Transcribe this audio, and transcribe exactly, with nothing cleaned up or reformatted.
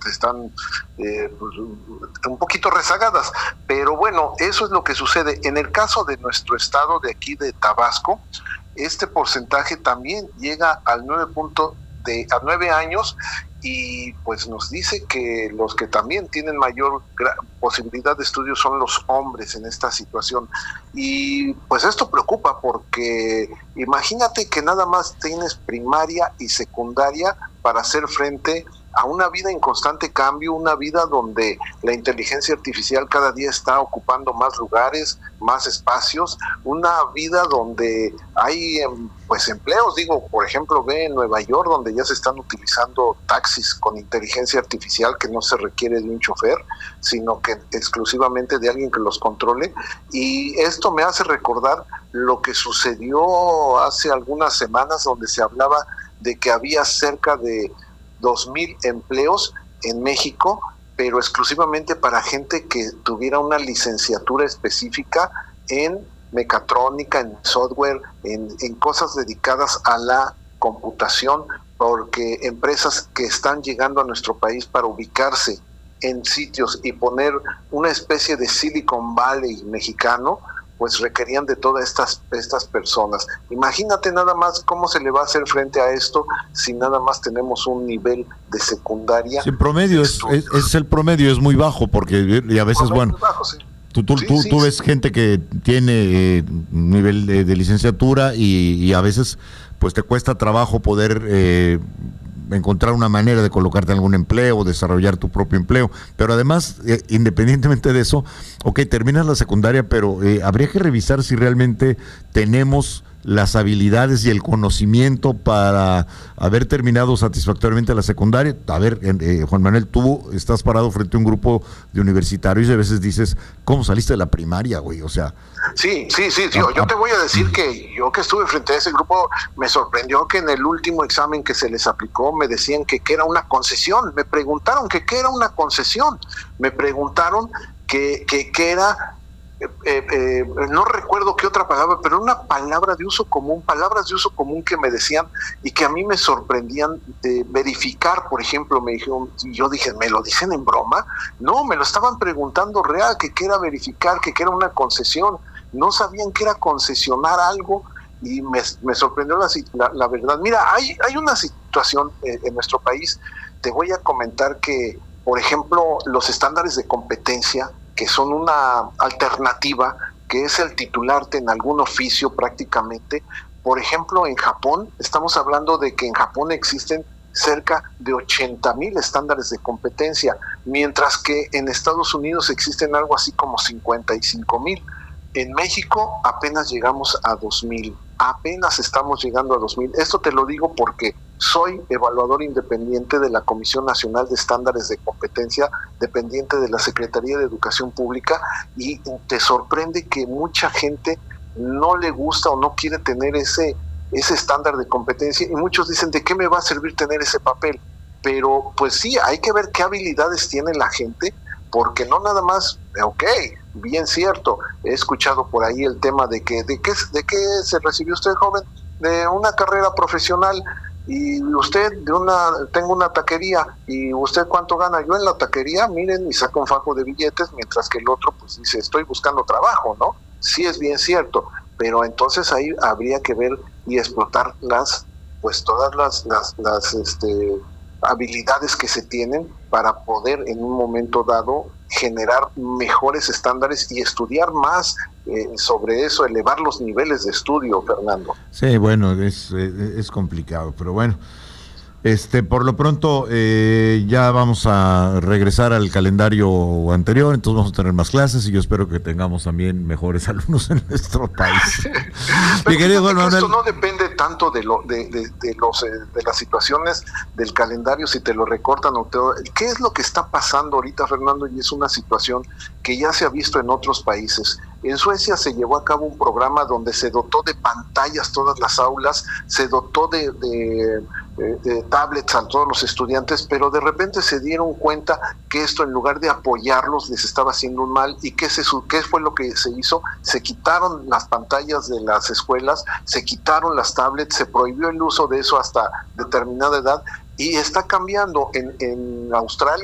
están eh, pues, un poquito rezagadas, pero bueno, eso es lo que sucede. En el caso de nuestro estado de aquí de Tabasco, este porcentaje también llega al nueve punto de a nueve años, y pues nos dice que los que también tienen mayor posibilidad de estudio son los hombres en esta situación. Y pues esto preocupa, porque imagínate que nada más tienes primaria y secundaria para hacer frente a una vida en constante cambio, una vida donde la inteligencia artificial cada día está ocupando más lugares, más espacios, una vida donde hay pues empleos, digo, por ejemplo, ve en Nueva York, donde ya se están utilizando taxis con inteligencia artificial, que no se requiere de un chofer, sino que exclusivamente de alguien que los controle. Y esto me hace recordar lo que sucedió hace algunas semanas, donde se hablaba de que había cerca de dos mil empleos en México, pero exclusivamente para gente que tuviera una licenciatura específica en mecatrónica, en software, en, en cosas dedicadas a la computación, porque empresas que están llegando a nuestro país para ubicarse en sitios y poner una especie de Silicon Valley mexicano, pues requerían de todas estas, estas personas. Imagínate nada más cómo se le va a hacer frente a esto si nada más tenemos un nivel de secundaria. Sí, promedio es, es, es el promedio es muy bajo, porque y a veces, bueno, bajo, sí. tú, tú, sí, tú, sí, tú ves sí. gente que tiene eh, nivel de, de licenciatura y, y a veces pues te cuesta trabajo poder eh, encontrar una manera de colocarte en algún empleo, desarrollar tu propio empleo, pero además, eh, independientemente de eso, ok, terminas la secundaria, pero eh, habría que revisar si realmente tenemos las habilidades y el conocimiento para haber terminado satisfactoriamente la secundaria. A ver, eh, Juan Manuel, tú estás parado frente a un grupo de universitarios y a veces dices, ¿cómo saliste de la primaria, güey? O sea... Sí, sí, sí, yo, yo te voy a decir que yo que estuve frente a ese grupo, me sorprendió que en el último examen que se les aplicó me decían que, que era una concesión. Me preguntaron que qué era una concesión. Me preguntaron que, que, que era... Eh, eh, no recuerdo qué otra palabra, pero una palabra de uso común, palabras de uso común que me decían y que a mí me sorprendían de verificar. Por ejemplo, me dijeron, yo dije, ¿me lo dicen en broma? No, me lo estaban preguntando real, que qué era verificar, que qué era una concesión. No sabían que era concesionar algo y me, me sorprendió la, la, la verdad. Mira, hay, hay una situación eh, en nuestro país. Te voy a comentar que, por ejemplo, los estándares de competencia, que son una alternativa, que es el titularte en algún oficio prácticamente. Por ejemplo, en Japón, estamos hablando de que en Japón existen cerca de ochenta mil estándares de competencia, mientras que en Estados Unidos existen algo así como cincuenta y cinco mil. En México apenas llegamos a dos mil, apenas estamos llegando a dos mil. Esto te lo digo porque soy evaluador independiente de la Comisión Nacional de Estándares de Competencia, dependiente de la Secretaría de Educación Pública, y te sorprende que mucha gente no le gusta o no quiere tener ese, ese estándar de competencia, y muchos dicen, ¿de qué me va a servir tener ese papel? Pero pues sí, hay que ver qué habilidades tiene la gente, porque no nada más, ok, bien cierto, he escuchado por ahí el tema de que, ¿de qué, de qué se recibió usted, joven? De una carrera profesional. Y usted de una, tengo una taquería, y usted cuánto gana. Yo en la taquería, miren, y saca un fajo de billetes, mientras que el otro pues dice, estoy buscando trabajo, ¿no? Sí, es bien cierto, pero entonces ahí habría que ver y explotar las, pues todas las, las, las este, habilidades que se tienen para poder en un momento dado generar mejores estándares y estudiar más eh, sobre eso, elevar los niveles de estudio, Fernando. Sí, bueno, es, es, es complicado, pero bueno, este, por lo pronto eh, ya vamos a regresar al calendario anterior, entonces vamos a tener más clases y yo espero que tengamos también mejores alumnos en nuestro país. Mi querido Juan Manuel, esto no depende tanto de lo de, de, de los eh, de las situaciones del calendario, si te lo recortan o te, ¿qué es lo que está pasando ahorita, Fernando? Y es una situación que ya se ha visto en otros países. En Suecia se llevó a cabo un programa donde se dotó de pantallas todas las aulas, se dotó de, de, de, de tablets a todos los estudiantes, pero de repente se dieron cuenta que esto, en lugar de apoyarlos, les estaba haciendo un mal. ¿Y qué, se, qué fue lo que se hizo? Se quitaron las pantallas de las escuelas, se quitaron las tablets, se prohibió el uso de eso hasta determinada edad, y está cambiando en, en Australia.